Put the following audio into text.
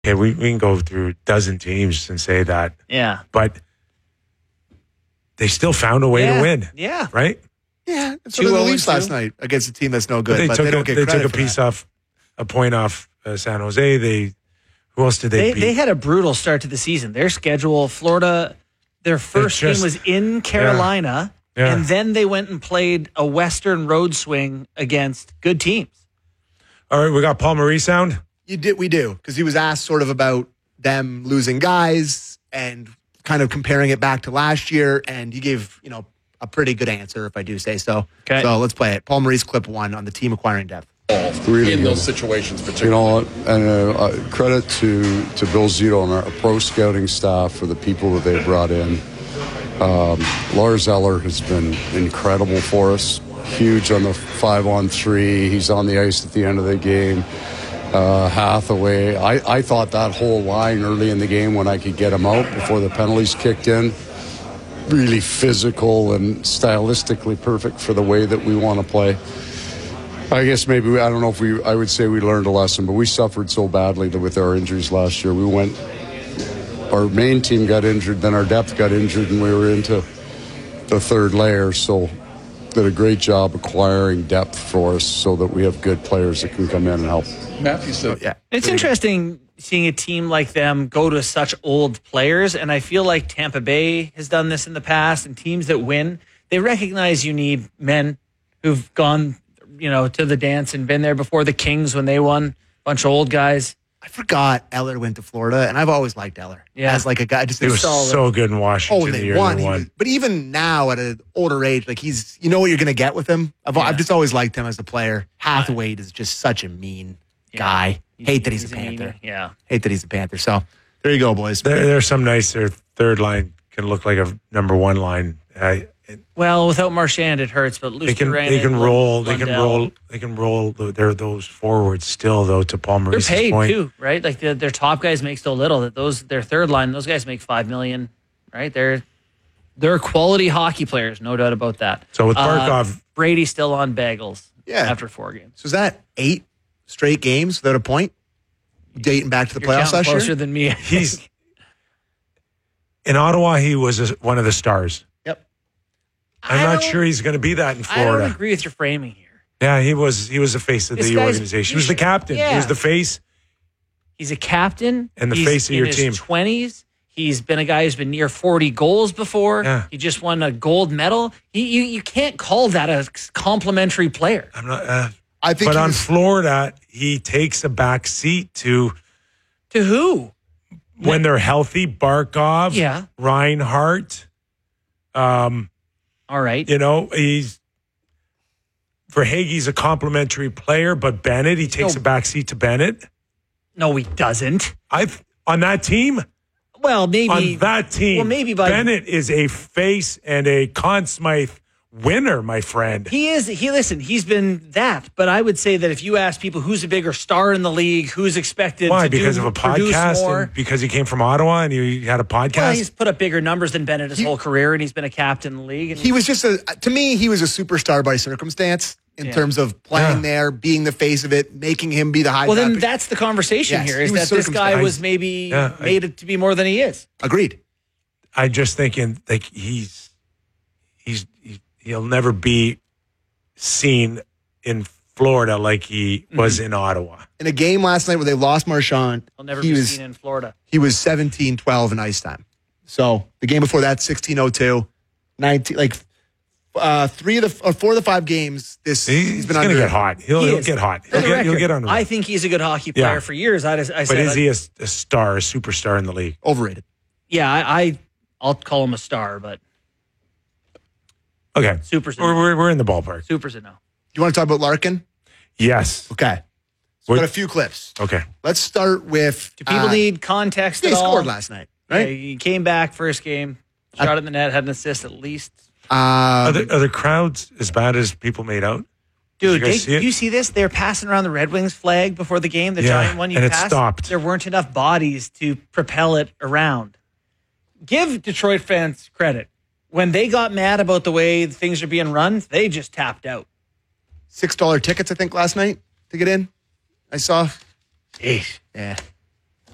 Okay, we can go through a dozen teams and say that. Yeah. But they still found a way to win. Yeah. Right? Yeah. So the Leafs last night against a team that's no good, but they don't get credit for that. A point off San Jose. Who else did they beat? They had a brutal start to the season. Their schedule, Florida, their first game was in Carolina, and then they went and played a Western road swing against good teams. All right, we got Paul Maurice sound? We do, because he was asked sort of about them losing guys and kind of comparing it back to last year, and he gave, a pretty good answer, if I do say so. Okay. So let's play it. Paul Maurice, clip 1 on the team acquiring depth. Really in those situations, particularly. And credit to Bill Zito and our pro scouting staff for the people that they brought in. Lars Eller has been incredible for us. Huge on the 5-on-3. He's on the ice at the end of the game. Hathaway. I thought that whole line early in the game when I could get him out before the penalties kicked in, really physical and stylistically perfect for the way that we want to play. I guess I don't know if I would say we learned a lesson, but we suffered so badly with our injuries last year. Our main team got injured, then our depth got injured, and we were into the third layer. So did a great job acquiring depth for us so that we have good players that can come in and help. Matthew said, yeah. It's interesting seeing a team like them go to such old players, and I feel like Tampa Bay has done this in the past, and teams that win, they recognize you need men who've gone to the dance and been there before. The Kings, when they won, a bunch of old guys. I forgot Eller went to Florida, and I've always liked Eller as like a guy. Just he was so good in Washington. Oh, and they won. But even now, at an older age, like he's, what you're going to get with him. I've just always liked him as a player. Hathaway is just such a mean guy. Hate that he's a Panther. Hate that he's a Panther. So there you go, boys. There's some nice. Their third line can look like a number one line. Well, without Marchand, it hurts. But they can roll. They can roll. Those forwards still though. To Paul Maurice's they're paid point, too, right? Like their top guys make so little that their third line, those guys make $5 million, right? They're quality hockey players, no doubt about that. So with Barkov, Brady's still on bagels. Yeah. After 4 games. So is that 8 straight games without a point? Dating back to the playoffs last year. Closer than me. He's in Ottawa. He was one of the stars. I'm not sure he's going to be that in Florida. I don't agree with your framing here. Yeah, he was the face of the organization. He was the captain. Yeah. He was the face. He's a captain. And the face of your team. In his 20s. He's been a guy who's been near 40 goals before. Yeah. He just won a gold medal. You can't call that a complimentary player. I'm not. I think but on Florida, he takes a back seat to who? When they're healthy, Barkov, Reinhart. All right. He's a complimentary player, but Bennett, he takes a backseat to Bennett. No, he doesn't. On that team? Well, maybe. On that team. Well, maybe Bennett is a face and a Conn Smythe winner, my friend. He is. He's been that. But I would say that if you ask people who's a bigger star in the league, who's expected Why? to Because of a podcast? More, and because he came from Ottawa and he had a podcast? Well, he's put up bigger numbers than Bennett his whole career, and he's been a captain in the league. And he was just to me, he was a superstar by circumstance in terms of playing there, being the face of it, making him be the high. Well, then that's the conversation here, is that this guy was maybe made it to be more than he is. Agreed. I'm just thinking, like, he'll never be seen in Florida like he was in Ottawa. In a game last night where they lost Marchand, he'll never be seen in Florida. He was 17-12 in ice time. So the game before that, 16-02, 19. Like 4 of the 5 games. He's been going to get hot. He'll get hot. He'll get on. I think he's a good hockey player for years. But is he a star, a superstar in the league? Overrated. Yeah, I'll call him a star, but. Okay. Super's we're in the ballpark. Super's a no. Do you want to talk about Larkin? Yes. Okay. So we've got a few clips. Okay. Let's start with... Do people need context at all? He scored last night, right? Yeah, he came back first game, shot in the net, had an assist at least. Are the crowds as bad as people made out? Dude, you see this? They're passing around the Red Wings flag before the game, the giant one you passed. It stopped. There weren't enough bodies to propel it around. Give Detroit fans credit. When they got mad about the way things are being run, they just tapped out. $6 tickets, I think, last night to get in. I saw. Jeez. Yeah.